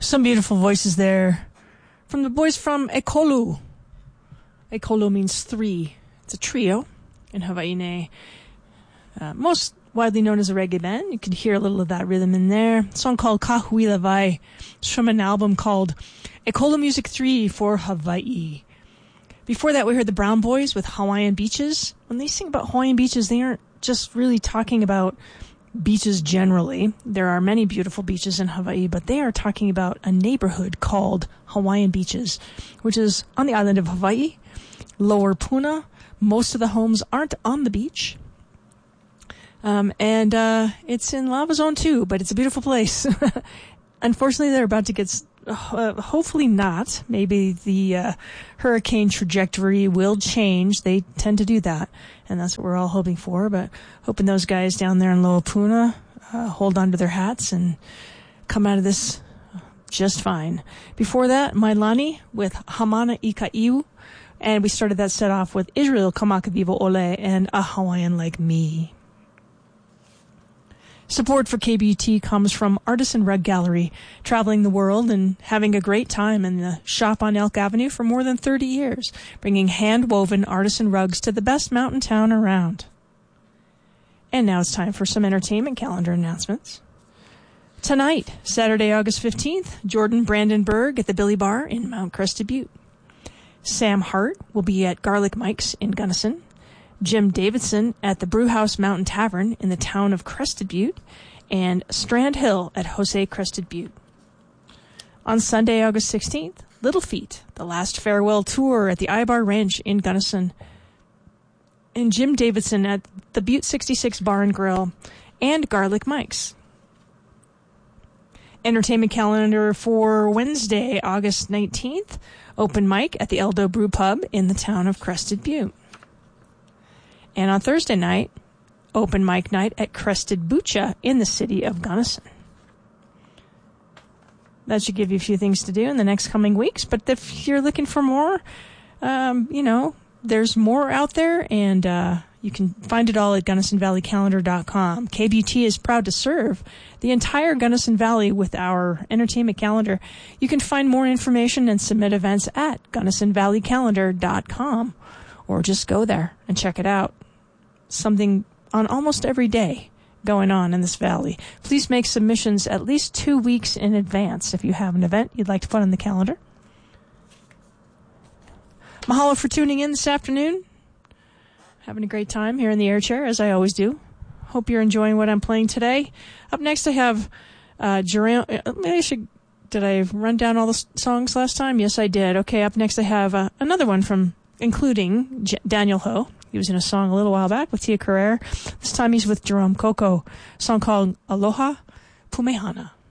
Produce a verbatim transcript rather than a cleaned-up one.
Some beautiful voices there from the boys from Ekolu. Ekolu means three. It's a trio in Hawaii. Uh, most widely known as a reggae band. You can hear a little of that rhythm in there. A song called Kahuila Vai. It's from an album called Ekolu Music three for Hawaii. Before that, we heard the Brown Boys with Hawaiian Beaches. When they sing about Hawaiian beaches, they aren't just really talking about beaches generally. There are many beautiful beaches in Hawaii, but they are talking about a neighborhood called Hawaiian Beaches, which is on the island of Hawaii, Lower Puna. Most of the homes aren't on the beach. Um, and uh, it's in Lava Zone too, but it's a beautiful place. Unfortunately, they're about to get... Uh, hopefully not. Maybe the uh, hurricane trajectory will change. They tend to do that, and that's what we're all hoping for. But hoping those guys down there in Loapuna uh, hold on to their hats and come out of this just fine. Before that, Mailani with Hamana Ikaiu, and we started that set off with Israel Kamakavivo Ole and A Hawaiian Like Me. Support for K B U T comes from Artisan Rug Gallery, traveling the world and having a great time in the shop on Elk Avenue for more than thirty years, bringing hand-woven artisan rugs to the best mountain town around. And now it's time for some entertainment calendar announcements. Tonight, Saturday, August fifteenth, Jordan Brandenburg at the Billy Bar in Mount Crested Butte. Sam Hart will be at Garlic Mike's in Gunnison. Jim Davidson at the Brewhouse Mountain Tavern in the town of Crested Butte, and Strand Hill at Jose Crested Butte. On Sunday, August sixteenth, Little Feat, the last farewell tour at the Ibar Ranch in Gunnison, and Jim Davidson at the Butte sixty-six Bar and Grill, and Garlic Mike's. Entertainment calendar for Wednesday, August nineteenth, open mic at the Eldo Brew Pub in the town of Crested Butte. And on Thursday night, open mic night at Crested Bucha in the city of Gunnison. That should give you a few things to do in the next coming weeks. But if you're looking for more, um, you know, there's more out there, and uh, you can find it all at Gunnison Valley Calendar dot com. K B U T is proud to serve the entire Gunnison Valley with our entertainment calendar. You can find more information and submit events at Gunnison Valley Calendar dot com, or just go there and check it out. Something on almost every day going on in this valley. Please make submissions at least two weeks in advance if you have an event you'd like to put on the calendar. Mahalo for tuning in this afternoon. Having a great time here in the air chair, as I always do. Hope you're enjoying what I'm playing today. Up next I have uh, Jerome. Maybe I should... Did I run down all the songs last time? Yes, I did. Okay, up next I have uh, another one from, including J- Daniel Ho. He was in a song a little while back with Tia Carrere. This time he's with Jerome Coco. A song called Aloha Pumehana.